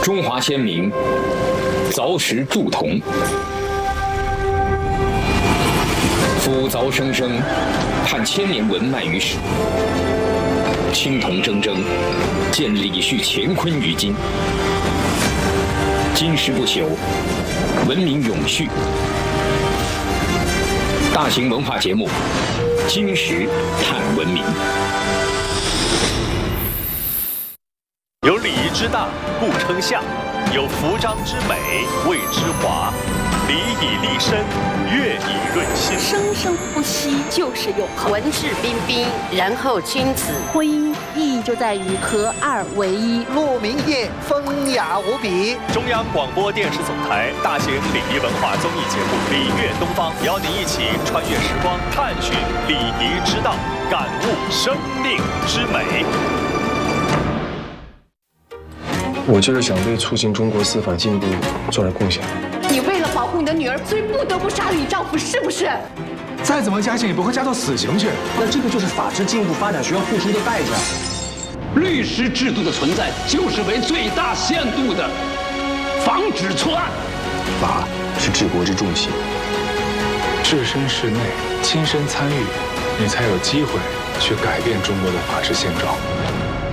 中华先民凿石铸铜，夫凿生生，盼千年文脉于史。青铜铮铮，见李旭乾坤于今。金石不朽，文明永续。大型文化节目《金石探文明》， 有礼仪之大，故称相；有服装之美，谓之华。礼以立身，乐以润心。 生生不息就是永恒。 文质彬彬，然后君子。 婚姻意义就在于合二为一。 鹿鸣夜，风雅无比。 中央广播电视总台大型礼仪文化综艺节目《礼乐东方》，邀您一起穿越时光，探寻礼仪之道，感悟生命之美。 我就是想为促进中国司法进步做点贡献。 你为了保护你的女儿，所以不得不杀了你丈夫，是不是？ 再怎么加刑也不会加到死刑去。 那这个就是法治进步发展需要付出的代价。 律师制度的存在，就是为最大限度的防止错案。 法是治国之重器， 置身事内，亲身参与，你才有机会去改变中国的法治现状。